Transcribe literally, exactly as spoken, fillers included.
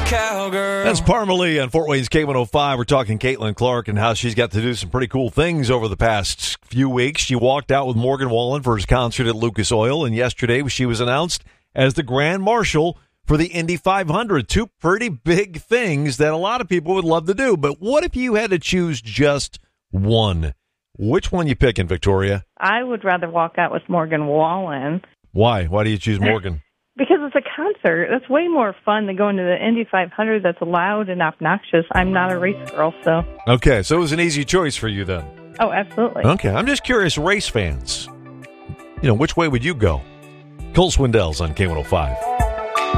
cowgirl. That's Parmalee on Fort Wayne's K one oh five. We're talking Caitlin Clark and how she's got to do some pretty cool things over the past few weeks. She walked out with Morgan Wallen for his concert at Lucas Oil, and yesterday she was announced as the Grand Marshal for the Indy five hundred. Two pretty big things that a lot of people would love to do. But what if you had to choose just one? Which one you picking, Victoria? I would rather walk out with Morgan Wallen. Why? Why do you choose Morgan? Because it's a concert. That's way more fun than going to the Indy five hundred that's loud and obnoxious. I'm not a race girl, so. Okay, so it was an easy choice for you then. Oh, absolutely. Okay, I'm just curious, race fans, you know, which way would you go? Cole Swindell's on K one oh five.